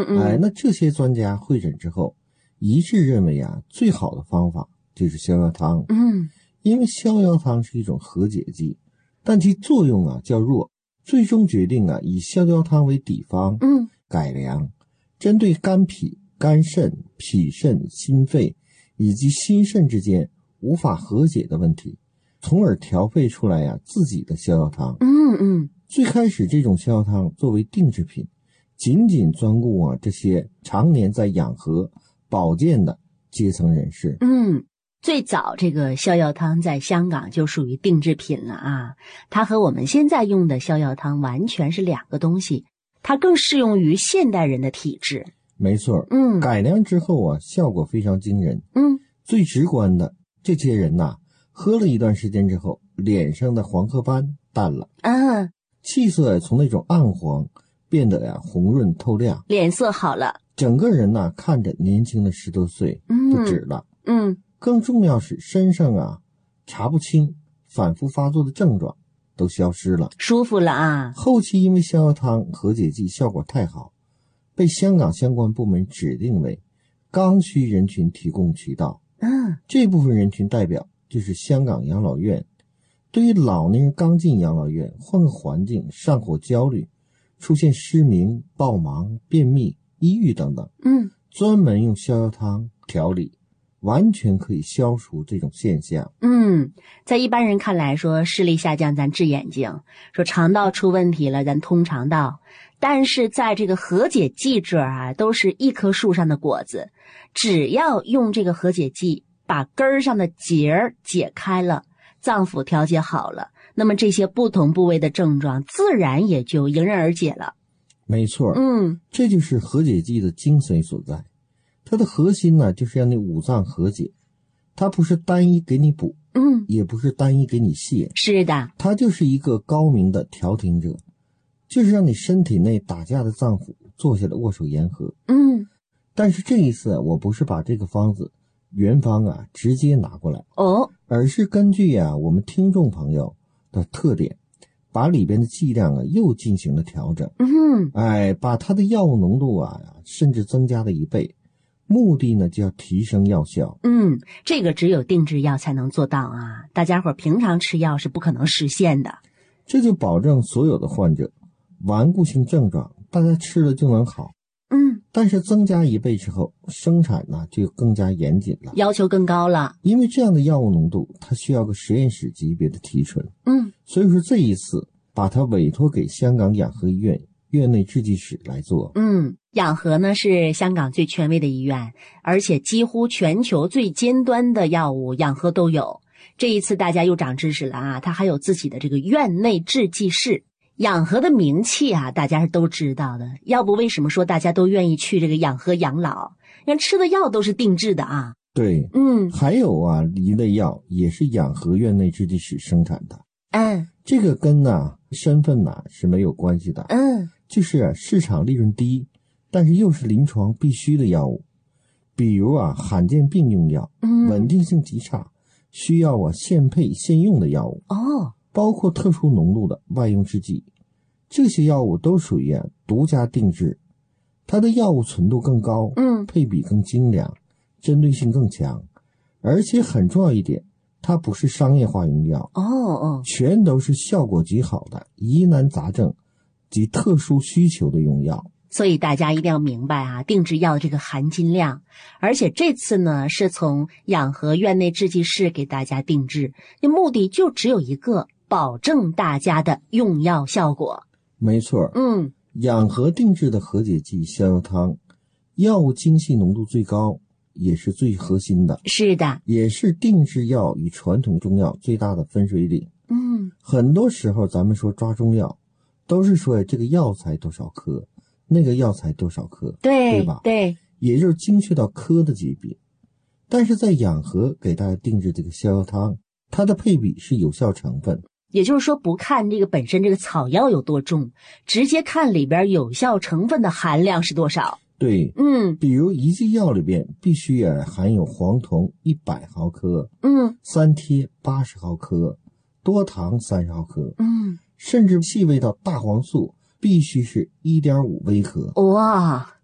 那这些专家会诊之后，一致认为啊，最好的方法就是逍遥汤。因为逍遥汤是一种和解剂，但其作用啊较弱，最终决定啊以逍遥汤为底方，改良，针对肝脾、肝肾、脾肾、心肺以及心肾之间无法和解的问题，从而调配出来啊自己的逍遥汤。最开始这种逍遥汤作为定制品，仅仅专顾啊这些常年在养和保健的阶层人士。 最早这个逍遥汤在香港就属于定制品了啊，它和我们现在用的逍遥汤完全是两个东西，它更适用于现代人的体质。 没错，改良之后啊，效果非常惊人。最直观的，这些人呐，喝了一段时间之后，脸上的黄褐斑淡了，气色从那种暗黄变得呀红润透亮， 脸色好了， 整个人呐看着年轻了10多岁，不止了。更重要是身上啊查不清、反复发作的症状都消失了， 舒服了啊。 后期因为逍遥汤和解剂效果太好，被香港相关部门指定为刚需人群提供渠道。这部分人群代表就是香港养老院。对于老年人刚进养老院，换个环境，上火焦虑，出现失明、暴盲、便秘、抑郁等等，专门用逍遥汤调理，完全可以消除这种现象。 在一般人看来说视力下降咱治眼睛，说肠道出问题了咱通肠道，但是在这个和解剂这儿啊，都是一棵树上的果子，只要用这个和解剂把根儿上的结儿解开了，脏腑调节好了，那么这些不同部位的症状自然也就迎刃而解了。 没错，这就是和解剂的精髓所在。它的核心呢，就是让你五脏和解，它不是单一给你补，也不是单一给你泻， 是的， 它就是一个高明的调停者，就是让你身体内打架的脏腑坐下来握手言和。但是这一次我不是把这个方子原方啊直接拿过来，而是根据啊我们听众朋友的特点，把里边的剂量啊又进行了调整。把它的药物浓度啊甚至增加了1倍，目的呢就要提升药效。 这个只有定制药才能做到啊，大家伙平常吃药是不可能实现的。 这就保证所有的患者顽固性症状大家吃了就能好。但是增加1倍之后，生产呢就更加严谨了， 要求更高了。 因为这样的药物浓度它需要个实验室级别的提纯。所以说这一次把它委托给香港养和医院院内制剂室来做。 养和呢是香港最权威的医院，而且几乎全球最尖端的药物养和都有。这一次大家又长知识了啊，它还有自己的这个院内制剂室。养和的名气啊，大家是都知道的，要不为什么说大家都愿意去这个养和养老？人吃的药都是定制的啊。 对，还有啊一类药也是养和院内制剂室生产的。这个跟身份是没有关系的。就是市场利润低，但是又是临床必须的药物，比如罕见病用药，稳定性极差，需要现配现用的药物。包括特殊浓度的外用制剂，这些药物都属于独家定制，它的药物纯度更高，配比更精良，针对性更强，而且很重要一点，它不是商业化用药，全都是效果极好的疑难杂症及特殊需求的用药。 所以大家一定要明白啊，定制药这个含金量。而且这次呢，是从养和院内制剂室给大家定制，那目的就只有一个，保证大家的用药效果。 没错，养和定制的和解剂逍遥汤，药物精细浓度最高，也是最核心的。 是的， 也是定制药与传统中药最大的分水岭。很多时候咱们说抓中药，都是说这个药材多少克，那个药材多少克，对吧？ 对， 也就是精确到克的级别。但是在养和给大家定制这个逍遥汤，它的配比是有效成分， 也就是说不看这个本身这个草药有多重，直接看里边有效成分的含量是多少。 对，比如一剂药里边必须含有黄酮100毫克，三萜80毫克，多糖30毫克，甚至细微到大黄素必须是1.5微克。 哇，